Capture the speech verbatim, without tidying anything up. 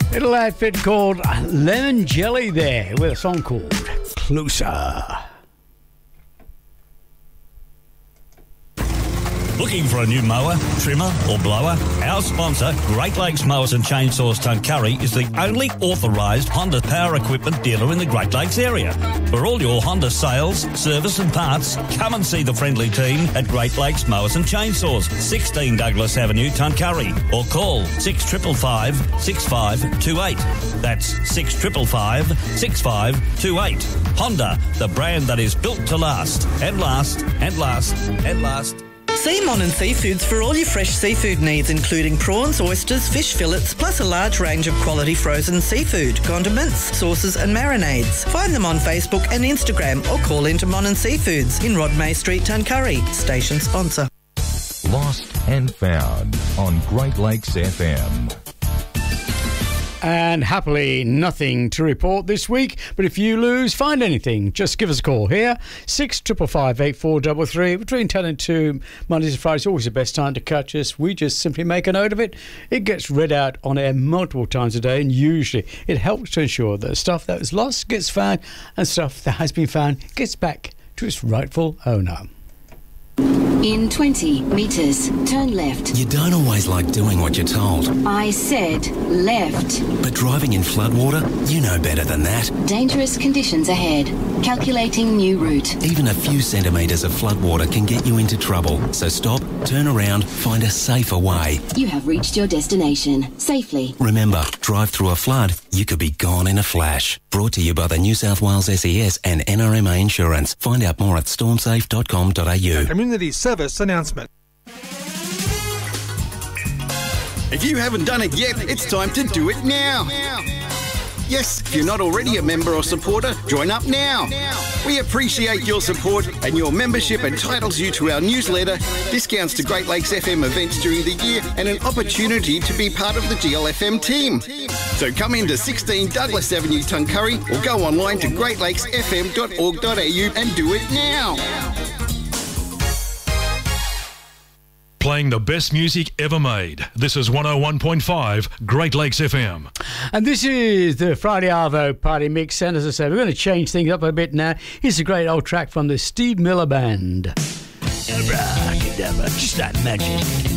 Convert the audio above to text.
Little outfit called Lemon Jelly there with a song called Closer. Looking for a new mower, trimmer or blower? Our sponsor, Great Lakes Mowers and Chainsaws Tuncurry, is the only authorised Honda power equipment dealer in the Great Lakes area. For all your Honda sales, service and parts, come and see the friendly team at Great Lakes Mowers and Chainsaws, sixteen Douglas Avenue, Tuncurry, or call six five five, six five two eight. That's six five five, six five two eight. Honda, the brand that is built to last, and last, and last, and last. See Mon and Seafoods for all your fresh seafood needs, including prawns, oysters, fish fillets, plus a large range of quality frozen seafood, condiments, sauces and marinades. Find them on Facebook and Instagram or call into Mon and Seafoods in Rodmay Street, Tuncurry. Station sponsor. Lost and Found on Great Lakes F M. And happily nothing to report this week, but if you lose, find anything, just give us a call here, six five five, eight four three three, between ten and two, Mondays and Fridays, always the best time to catch us. We just simply make a note of it. It gets read out on air multiple times a day, and usually it helps to ensure that stuff that was lost gets found and stuff that has been found gets back to its rightful owner. In twenty metres, turn left. You don't always like doing what you're told. I said left. But driving in floodwater, you know better than that. Dangerous conditions ahead. Calculating new route. Even a few centimetres of floodwater can get you into trouble. So stop, turn around, find a safer way. You have reached your destination safely. Remember, drive through a flood, you could be gone in a flash. Brought to you by the New South Wales S E S and N R M A Insurance. Find out more at storm safe dot com dot a u. Community service announcement. If you haven't done it yet, it's time to do it now. Yes, if you're not already a member or supporter, join up now. We appreciate your support, and your membership entitles you to our newsletter, discounts to Great Lakes F M events during the year, and an opportunity to be part of the G L F M team. So come into sixteen Douglas Avenue, Tuncurry, or go online to great lakes f m dot org dot a u and do it now. Playing the best music ever made. This is one oh one point five Great Lakes F M. And this is the Friday Arvo Party Mix. And as I said, we're going to change things up a bit now. Here's a great old track from the Steve Miller Band. Abracadabra, just like magic.